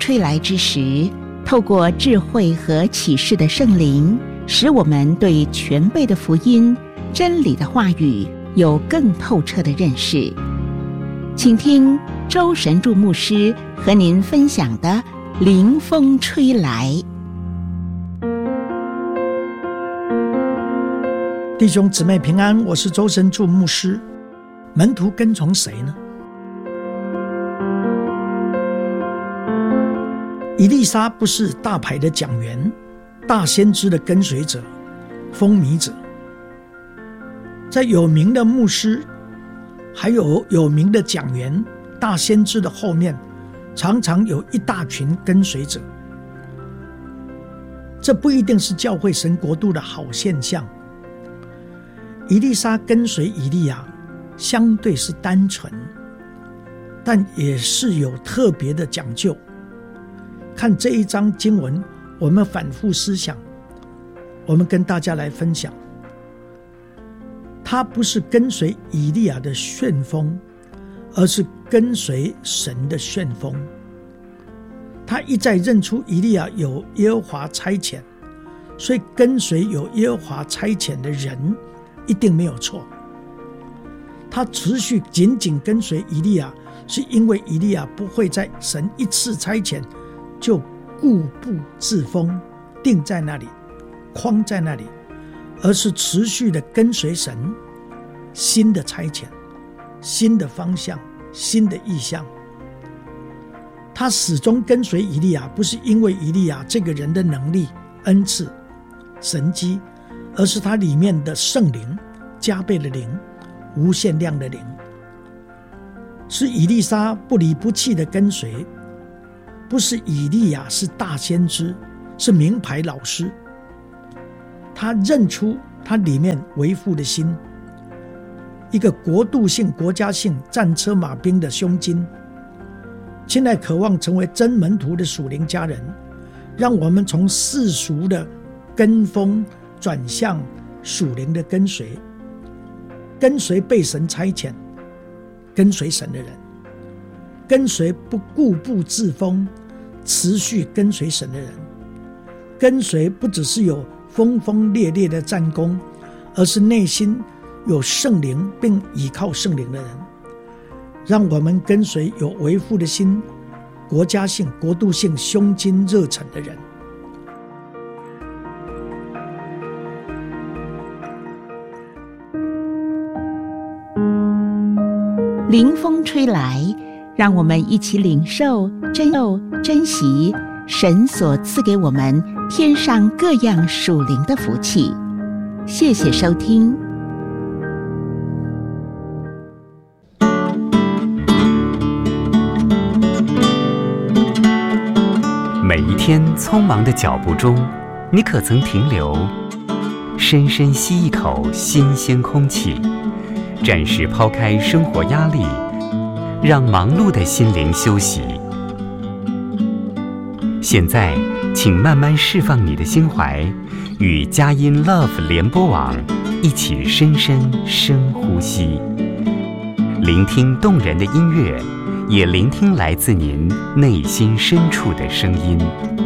吹来之时，透过智慧和启示的圣灵，使我们对全备的福音、真理的话语有更透彻的认识。请听周神助牧师和您分享的灵风吹来。 弟兄姊妹平安，我是周神助牧师。门徒跟从谁呢？以利沙不是大牌的讲员、大先知的跟随者、风靡者，在有名的牧师还有有名的讲员、大先知的后面，常常有一大群跟随者。这不一定是教会神国度的好现象。以利沙跟随以利亚相对是单纯，但也是有特别的讲究。看这一章经文，我们反复思想，我们跟大家来分享。他不是跟随以利亚的旋风，而是跟随神的旋风。他一再认出以利亚有耶和华差遣，所以跟随有耶和华差遣的人一定没有错。他持续紧紧跟随以利亚，是因为以利亚不会在神一次差遣就固步自封，定在那里，框在那里，而是持续的跟随神新的差遣、新的方向、新的意向。他始终跟随以利亚，不是因为以利亚这个人的能力、恩赐、神迹，而是他里面的圣灵、加倍的灵、无限量的灵。是以利沙不离不弃的跟随，不是以利亚是大先知，是名牌老师。他认出他里面为父的心，一个国度性、国家性战车马兵的胸襟。现在渴望成为真门徒的属灵家人，让我们从世俗的跟风转向属灵的跟随，跟随被神差遣、跟随神的人，跟随不固步自封、持续跟随神的人，跟随不只是有轰轰烈烈的战功，而是内心有圣灵并倚靠圣灵的人。让我们跟随有为父的心、国家性、国度性、胸襟热忱的人。 灵风吹来，让我们一起领受、珍惜神所赐给我们天上各样属灵的福气。谢谢收听。 每一天匆忙的脚步中，你可曾停留，深深吸一口新鲜空气，暂时抛开生活压力，让忙碌的心灵休息。现在请慢慢释放你的心怀，与佳音 Love 联播网一起深深深呼吸，聆听动人的音乐，也聆听来自您内心深处的声音。